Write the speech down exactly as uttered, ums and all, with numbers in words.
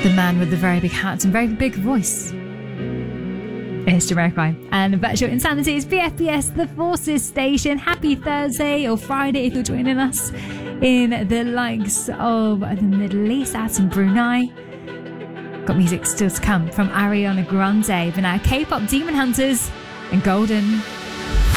The man with the very big hat and very big voice. It's Jamiroquai. And Virtual Insanity is B F B S, the Forces Station. Happy Thursday or Friday if you're joining us in the likes of the Middle East, out in Brunei. Got music still to come from Ariana Grande, but now K-pop Demon Hunters and Golden.